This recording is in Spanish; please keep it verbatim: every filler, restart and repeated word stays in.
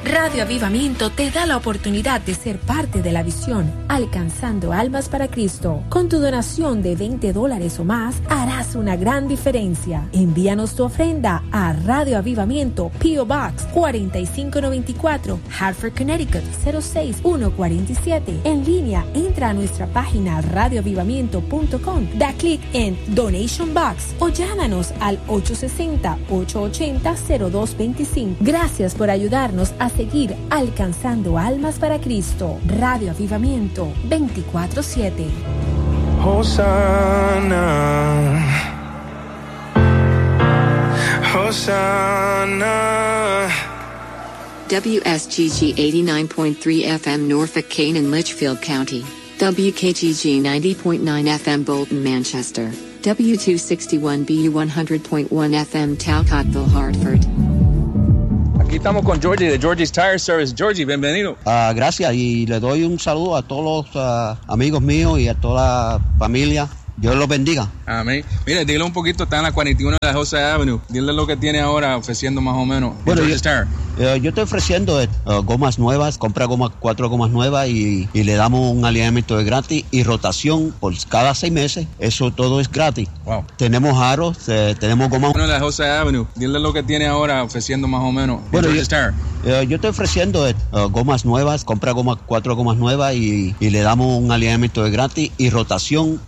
Radio Avivamiento te da la oportunidad de ser parte de la visión, alcanzando almas para Cristo. Con tu donación de veinte dólares o más, harás una gran diferencia. Envíanos tu ofrenda a Radio Avivamiento, P O Box cuatro cinco nueve cuatro, Hartford, Connecticut cero seis uno cuatro siete. En línea, entra a nuestra página radio avivamiento punto com, da clic en Donation Box o llámanos al ocho seis cero, ocho ocho cero, cero dos dos cinco. Gracias por ayudarnos a seguir alcanzando almas para Cristo. Radio Avivamiento veinticuatro siete. Hosanna, Hosanna. W S G G eighty-nine point three F M Norfolk, Kane and Litchfield County. W K G G ninety point nine F M Bolton, Manchester. W two sixty-one B U one hundred point one F M Talcottville, Hartford. Aquí estamos con Georgie de Georgie's Tire Service. Georgie, bienvenido. Uh, gracias, y le doy un saludo a todos los uh, amigos míos y a toda la familia. Dios los bendiga. Amén. Mire, dile un poquito, está en la cuarenta y uno de la Jose Avenue. Dile lo que tiene ahora ofreciendo más o menos. Bueno, yo, uh, yo estoy ofreciendo uh, gomas nuevas, compra gomas, cuatro gomas nuevas y, y le damos un alineamiento de gratis y rotación por cada seis meses. Eso todo es gratis. Wow. Tenemos aros, eh, tenemos gomas. Uno de la Jose Avenue. Dile lo que tiene ahora ofreciendo más o menos. Bueno, yo, uh, yo estoy ofreciendo uh, gomas nuevas, compra gomas, cuatro gomas nuevas y, y le damos un alineamiento de gratis y rotación